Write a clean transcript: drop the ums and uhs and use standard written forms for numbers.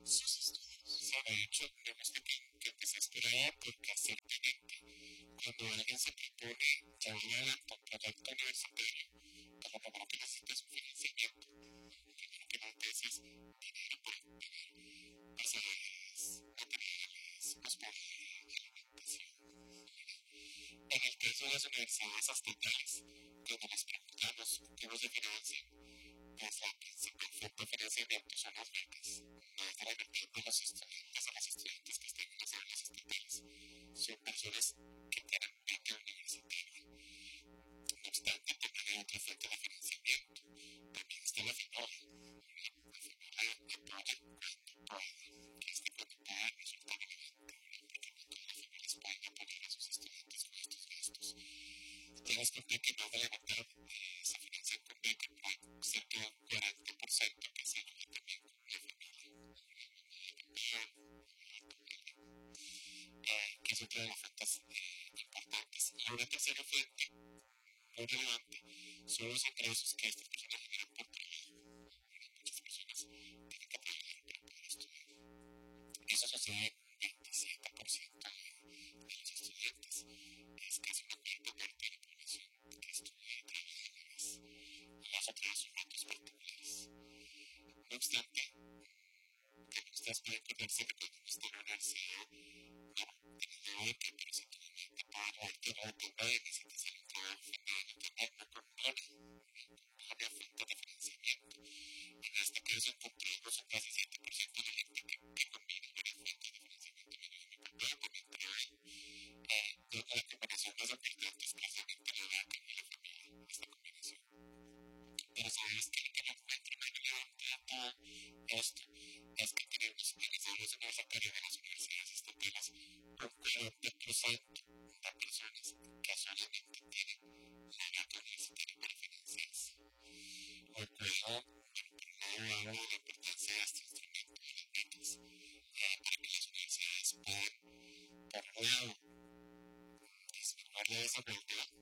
Sí, de hecho, digamos que empecé a esperar porque ciertamente cuando alguien se propone llevar adelante un proyecto universitario, pues lo primero que necesita es un financiamiento. Lo primero que necesitas es dinero para obtener pasajes, materiales, hospedaje, alimentación. En el caso de las universidades estatales, cuando les preguntamos cómo se financian, pues la principal fuente de financiamiento son las becas. No es de la mitad de los estudiantes o las estudiantes que están en las aulas estatales. Son personas que tienen beca universitaria. No obstante, también hay otra fuente de financiamiento. También está la FINOLA. La FINOLA apoya cuando puede, que este cuando pueda resulta relevante, porque no todas las familias pueden apoyar a sus estudiantes con estos gastos. Tienes que ver que más de la mitad se financian con beca, hay cerca de un 40% que se ayuda también con la familia, que es otra de las fuentes importantes. Y una tercera fuente muy relevante son los ingresos que estas personas generan por trabajo. Muchas personas tienen que trabajar para poder estudiar. Eso sucede en un 27% de los estudiantes. Es casi una cuarta parte de la población que estudia y trabaja a la vez. Las otras son fondos particulares. No obstante, ustedes pueden ponerse que podemos tener una universidad, no, en la beca, pero si tú te pagas la altura de tu red, necesitas el trabajo final, tener una columna, una fuente de financiamiento. En este caso, encontramos un 17% de gente que combina varias fuentes de financiamiento. Mi papá también trae la combinación más importante es precisamente la beca y la familia, esta combinación. Pero sabes que lo encuentro más relevante de todo esto es que tenemos organizados universitarios de las universidades estatales un 40% de personas que solamente tienen la beca universitaria para financiarse. Lo cual, por un lado, habla de la importancia de este instrumento de las becas para que las universidades puedan, por un lado, disminuir la desigualdad